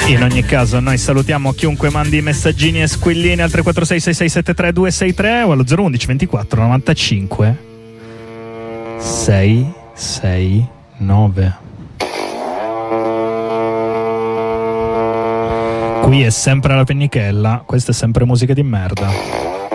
In ogni caso noi salutiamo chiunque mandi messaggini e squillini al 346 6673 263 o allo 011 24 95 669. Qui è sempre la pennichella, questa è sempre musica di merda.